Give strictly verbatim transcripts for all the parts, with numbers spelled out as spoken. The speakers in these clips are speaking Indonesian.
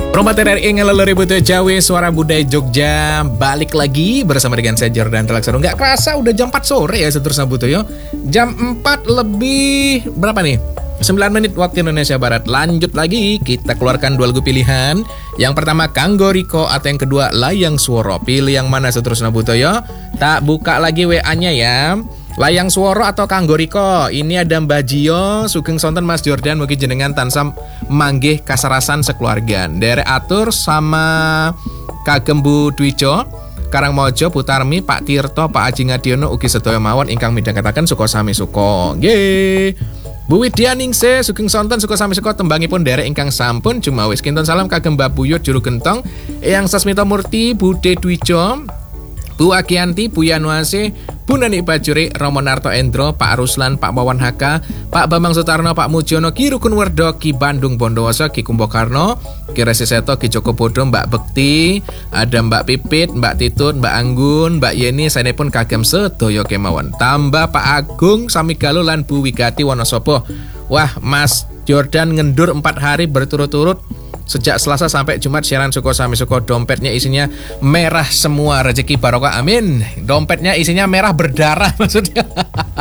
Romater R I ngeleluri butuh Jawa Suara Budaya Jogja balik lagi bersama dengan saya Jordan Telaksono. Nggak kerasa udah jam empat sore ya seterusnya butuh yo. Jam empat lebih berapa nih? sembilan menit waktu Indonesia Barat. Lanjut lagi, kita keluarkan dua lagu pilihan. Yang pertama Kanggo Riko atau yang kedua Layang Sworo. Pilih yang mana seterusnya butuh yo. Tak buka lagi W A-nya ya. Layang Sworo atau Kanggo Riko. Ini ada Mbah Jio, Sugeng Sonten Mas Jordan, mungkin jenengan tansam manggih kasarasan sekeluarga. Derek atur sama kagem Bu Dwijo, Karangmojo, Putarmi, Pak Tirto, Pak Aji Ngadiono, ugi sedaya mawon ingkang midhangetaken suka sami suka. Nggih. Bu Widya Ningsih, Sugeng Sonten suka sami suka tembangipun derek ingkang sampun jumawis. Kinten salam kagem Mbak Buyut Juru Gentong, Eyang Sasmita Murti, Bude Dwijo, Bu Agianti, Bu Yanuase, Bu Nani Bajuri, Romo Narto Endro, Pak Ruslan, Pak Wawan Haka, Pak Bambang Sutarno, Pak Mujiono, Ki Rukun Werdo, Ki Bandung Bondowoso, Ki Kumbokarno, Ki Resi Seto, Ki Joko Bodo, Mbak Bekti, ada Mbak Pipit, Mbak Titut, Mbak Anggun, Mbak Yeni, saya pun kagem sedoyo kemawon. Tambah Pak Agung, Samigalu lan Bu Wigati Wonosobo. Wah, Mas Jordan ngendur empat hari berturut-turut. Sejak Selasa sampai Jumat siaran Suko Sami Suko. Dompetnya isinya merah semua, rezeki barokah, amin. Dompetnya isinya merah berdarah maksudnya.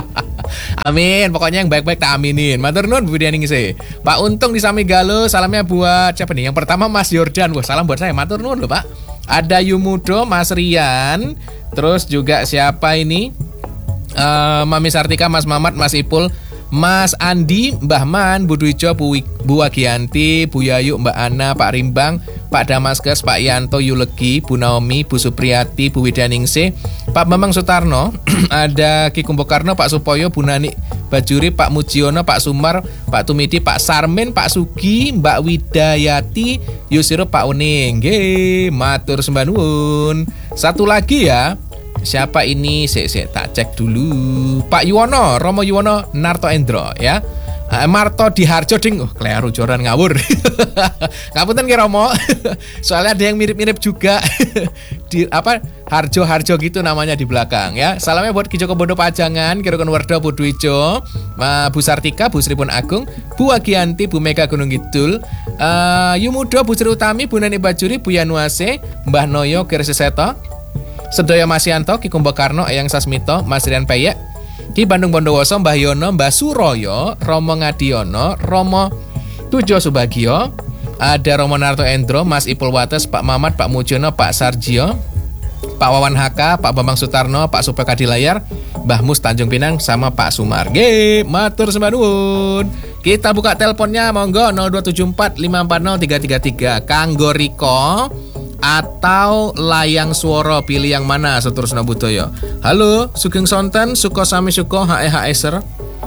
Amin, pokoknya yang baik-baik tak aminin. Matur nuwun Bu Dianing sih. Pak Untung di Samigaluh, salamnya buat siapa nih? Yang pertama Mas Jordan. Wah, salam buat saya. Matur nuwun loh, Pak. Ada Yumudo, Mas Rian. Terus juga siapa ini? Uh, Mami Sartika, Mas Mamat, Mas Ipul, Mas Andi, Mbah Man, Bu Dwijo, Bu, Bu Agianti, Bu Yayu, Mbak Ana, Pak Rimbang, Pak Damaskes, Pak Yanto Yulegi, Bu Naomi, Bu Supriyati, Bu Widyaningsih, Pak Bambang Sutarno, ada Ki Kumbokarno, Pak Supoyo, Bu Nani Bajuri, Pak Mujiono, Pak Sumar, Pak Tumidi, Pak Sarmin, Pak Sugi, Mbak Widayati, Yusiro, Pak Uning. Nggih, matur sembah nuwun. Satu lagi ya. Siapa ini? Sik sik tak cek dulu. Pak Yuwono, Romo Yuwono Narto Endro ya. Uh, Marto di Harjo ding. Oh, kleru joran ngawur. Ngapunten ki Romo. Soalnya ada yang mirip-mirip juga. Di apa? Harjo-harjo gitu namanya di belakang ya. Salamnya buat Ki Joko Bodo Pajangan, Ki Rukun Werdo, Bu Dwijo, uh, Bu Sartika, Bu Sripun Agung, Bu Agianti, Bu Mega Gunung Kidul, uh, Yumudo, Bu Sri Utami, Bu Nani Bajuri, Bu Yanuase, Mbah Noyo, Ki Resi Seto, Sedoyo Masyanto, Ki Kumbokarno, Eyang Sasmito, Mas Rian Peyek, Ki Bandung Bondowoso, Mbah Yono, Mbah Suroyo, Romo Ngadiono, Romo Tujo Subagio, ada Romo Narto Endro, Mas Ipul Wates, Pak Mamat, Pak Mujiono, Pak Sarjio, Pak Wawan Haka, Pak Bambang Sutarno, Pak Supeka di Layar, Mbah Mus Tanjung Pinang, sama Pak Sumar. Ge, matur sembah nuwun. Kita buka teleponnya, monggo nol dua tujuh empat lima empat nol tiga tiga tiga. Kanggo Riko atau Layang Sworo, pilih yang mana seterusnya butoyo. Halo, Sugeng Sonten, Suko Sami Suko, H E H S R.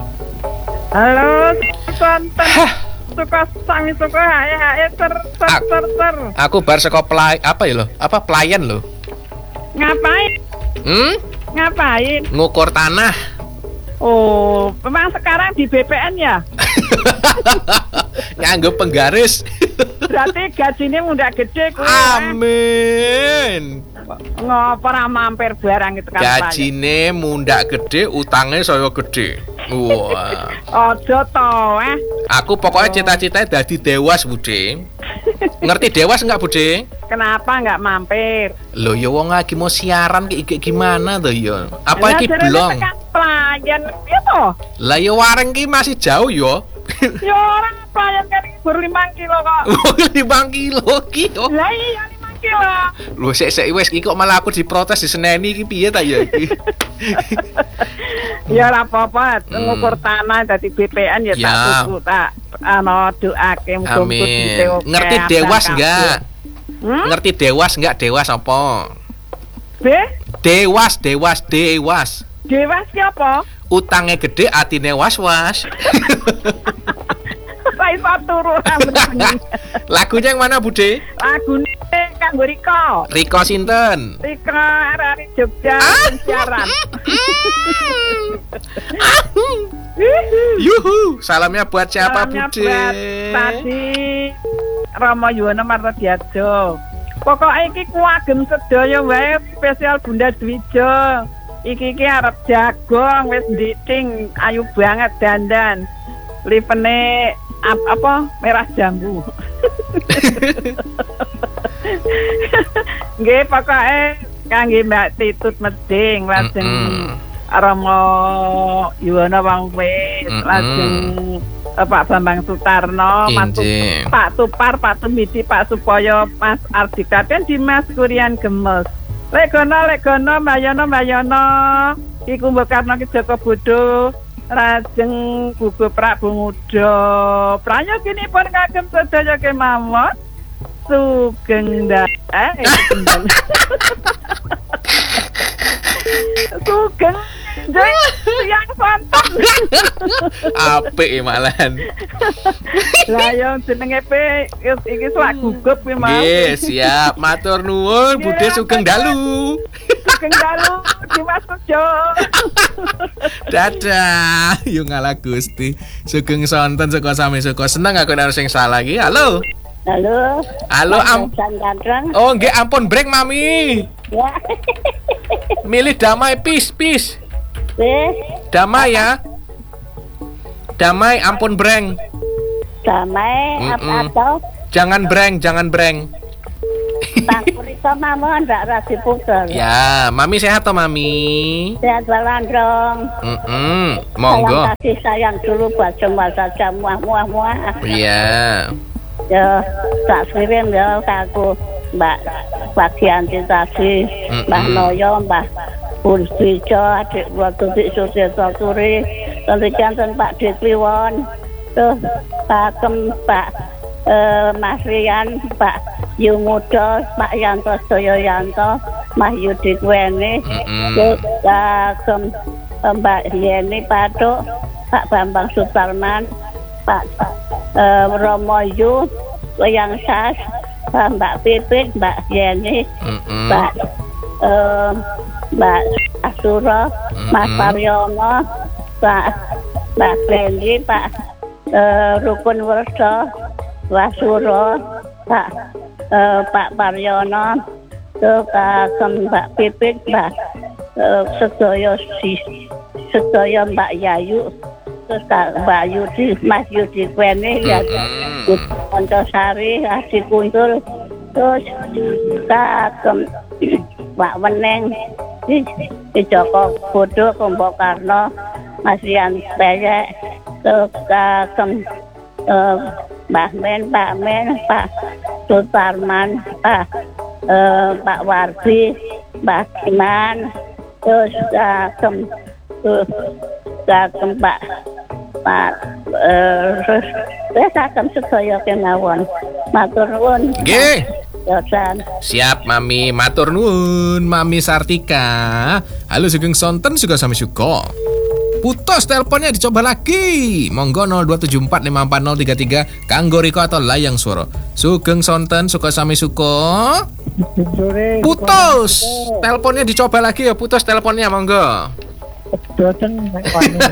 Halo, Sonten, Suko Sami Suko, H E H S R. Ter ter. Aku bar seko play apa ya lo? Apa pelayan lo? Ngapain? Hmm? Ngapain? Ngukur tanah. Oh, memang sekarang di B P N ya? Nganggo penggaris. Berarti gajinya udah gede kuwi. Amin. Ngopo ora mampir barang itu kan. Gajine mundak gede, utangnya saya gede. Wah. Ojo to, eh. Aku pokoknya cita-citanya dadi dewas, Bude. Ngerti dewas enggak, Bude? Kenapa enggak mampir? Loh ya wong lagi mau siaran kayak gimana tuh ya? Apa iki belum? Pelayan itu. Lah ya wareng ki masih jauh yo. Ya orang pelayan kan baru lima kilo kok. lima kilo ki. Lah iya lima kilo. Loh sik-sik wis iki kok malah aku diprotes diseneni iki piye ta ya iki? Ya ora apa-apa, ngukur tanah dadi B P N ya, tak tuku tak ana doake muga-muga. Ngerti dewas enggak? Hmm? Ngerti dewas enggak? Dewas apa? B? Dewas, dewas, dewas. Dewas ki apa? Utangnya gede, atine was-was. Saya iso turu rambutnya. Lagunya yang mana, Bude? Lagune Kanggo Riko. Riko sinten? Riko Arari Jogja siaran. Yuhu, salamnya buat siapa, Salamnya Bude? buat tadi Romo Yuwono Martodiarjo. Pokoknya iki kuagem sedaya wae spesial Bunda Dwijo. Iki iki arep jagong wis nditing, ayu banget dandan. Lipene ap, apa merah jambu. Nggih pokoke kangge Mbak Titut Meding lajeng Rama Yuwana Wangwis lajeng Pak Bambang Sutarno, Mas Pak Tupar, Pak Tumidi, Pak Supoyo, Mas Ardika dan Dimas Kurian Gemes. Legono legono Mayono Mayono iku Mbok Karno Ki Joko Bodo rajeng Gugu Prabu Muda. Prayoginipun kagem sedaya kemawon sugeng dae. Sugeng yang sonten. Apik malahan. Lah yo jenenge pe iki suwak gugup ki mau. Nggih, siap. Matur nuwun Budhe sugeng dalu. Sugeng dalu Dimas Sujo. Dadah, yo ngalah Gusti. Sugeng sonten saka sami suka. Seneng aku nek sing salah iki. Halo. Halo. Halo am. Oh, nggih ampun breng Mami. Ya. Milih damai pis pis. Wes, Damai ya. Damai ampun breng. damai apa atau Jangan breng, jangan breng. Pangkurita mamon Mbak Rasi Puter. Ya, Mami sehat toh Mami? Sehat balandrong. Mm-mm, monggo. Salam kasih sayang dulu buat semua saja muah muah muah. Iya. Ya, tak kirim ya aku Mbak bagian tadi Mbak Noyo, Mbak Purbijo, adik gua Tutik Sudirto Turi, tentukan Pak Dekliwon, tuh Pak Kem, Pak eh, Mas Rian, Pak Yumudo, Pak Yanto Soyoyanto, Mas Yudi Kweni, tuh Pak Kem, Mbak Yeni Paduk, Pak Bambang Sutarman, Pak eh, Romoyu, Yang Sas, Mbak Pipit, Mbak Yeni, Mbak eh, Mbak Asuro, Mas Paryono, Pak Mbak Klendi, Pak uh, Rukun Werso, Pak Suro, Pak uh, Pak Paryono, tuh Pak Mbak Pipit, Mbak uh, Sedoyo si Sedoyo Mbak Yayu, terus Mbak Yudi, Mas Yudi Kweni, ya Pontosari, Adi Kuntul, terus Pak Mbak Weneng. Di Joko Bodo, Kumbo Karno, Mas Rian Peyek, Kagem Mbak Men, Pak Men, Pak Sutarman, Pak uh, Pak Warbi, Mbak Iman, terus Kagem Kagem Pak Pak terus terus Kagem sedaya kemawon. Matur nuwun. Nggih. Yosan. Siap Mami, matur nuwun Mami Sartika. Halo sugeng sonten juga sami suka. Putus teleponnya dicoba lagi. Monggo nol dua tujuh empat lima empat nol tiga tiga kanggo Riko atau layang suara. Sugeng sonten suka sami suka. Putus. Teleponnya dicoba lagi ya, putus teleponnya monggo. Dosen nek wani.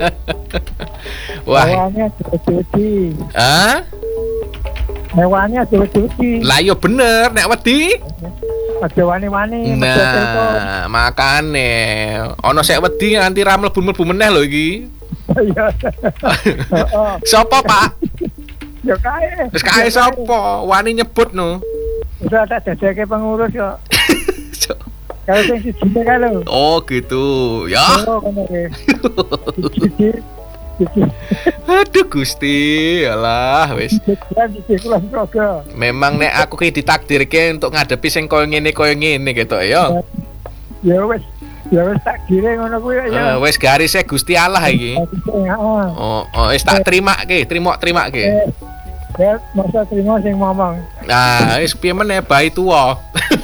Wah. Awalnya cuci. Hah? Hewannya cuci. Lah yo bener nek wedi. Aja wani-wani. Nah, makane ono sek wedi nganti ra mlebu-mlebu meneh lho iki. Iya. Heeh. Sopo, Pak? Ya kae. Wis kae sopo? Wani nyebut no. Udah tak dadake pengurus kok. Kalau sing siji kae lho. Oh, gitu. Ya. Oh, ngono iki. Aduh Gusti, alah wis. Memang nek aku ki ditakdirke untuk ngadepi sing koyo ngene koyo ngene gitu ya. Ya wis, ya wis takdire ngono kuwi ya. Uh, wis garise Gusti Allah iki. Oh, oh wis tak terimake, terima-terimake. Ya, masa terima sing ngomong. Nah, wis piye meneh bae tuwa.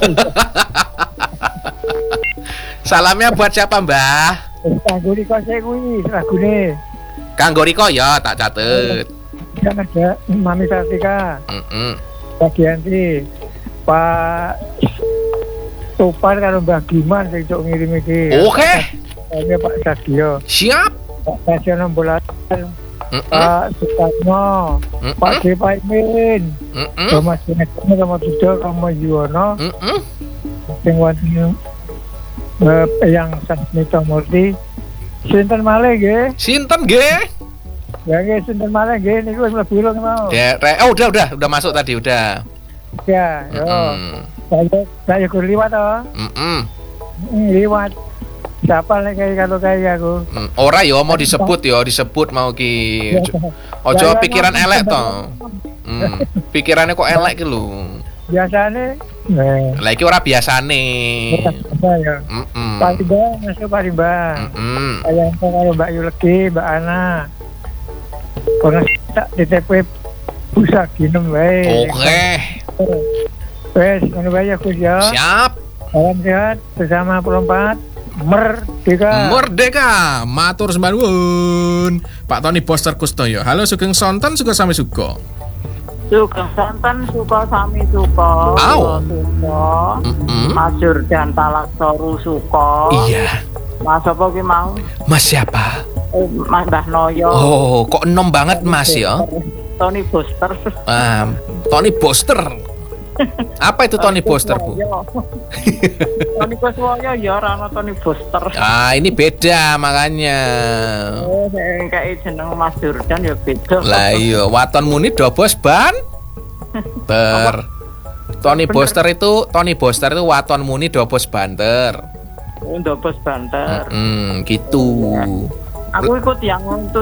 Salamnya buat siapa, Mbah? Kanggo Riko sik kuwi lagune. Kanggo Riko ya tak catet. Kan ada Mami Sartika. Heeh. Bagian di Pak Topar karo Mbah Giman sing cok ngirim iki. Oke. Ini Pak Sadio. Siap. Pak Sadio Bolan. Pak Sutarno. Pak Depaimin. Heeh. Mas Jenekane sama Sudo sama Yuwono. Heeh. Sing wonten yang Sasmita Murti. Sinten malih nggih? Sinten nggih? Ya nggih sinten malah nggih niku wis mlebu rong mau. Ya, re- oh udah udah udah masuk tadi udah. Ya, yo. Mm-mm. Saya saya kur liwat toh. Mm-mm. Hmm, liwat. Siapa lagi kayak kalau kayak aku. Mm, ora yo mau disebut yo, disebut mau ki. Ojo Ya, ya, pikiran ya, elek ya. toh. Hmm, pikirannya kok elek ki lho. Biasane nah, Lah iki ora biasane. apa ya? Mm-mm. Parimbang, masuk Parimbang. Mm-mm. Kayak kalau Mbak Yuleki, Mbak Ana. Pernah tak D T P pusat ginem wae. Oke. Wes, ngono wae ya Gus ya. Siap. Salam sehat bersama perempat merdeka. Merdeka, matur sembah nuwun. Pak Tony Poster Kustoyo. Halo Sugeng Sonten suka sami suka. Sugeng Sonten suka sami suka. Au. Suka. Mm-mm. Mas Jordan Talaksoru suka. Iya. Mas apa ki mau? Mas siapa? Eh, Mas Mbah Noyo. Oh, kok enom banget Mas ya? Tony Buster. Ah, Tony Poster. Apa itu Tony Poster, Bu? Tony Kuswoyo ya ora ana Tony Buster. Ah, ini beda makanya. Oh, sing kayak jeneng Mas Jordan ya beda. Lah iya, waton muni dobos ban. Ter. Tony Poster itu Tony Poster itu waton muni dobos banter. Ndobos banter. Hmm, gitu. Aku ikut yang itu